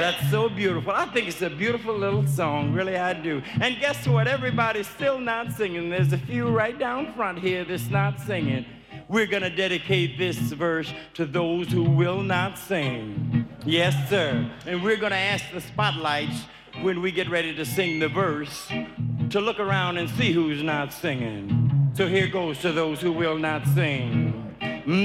That's so beautiful. I think it's a beautiful little song, really I do. And guess what? Everybody's still not singing. There's a few right down front here that's not singing. We're going to dedicate this verse to those who will not sing. Yes, sir. And we're going to ask the spotlights when we get ready to sing the verse to look around and see who's not singing. So here goes to those who will not sing.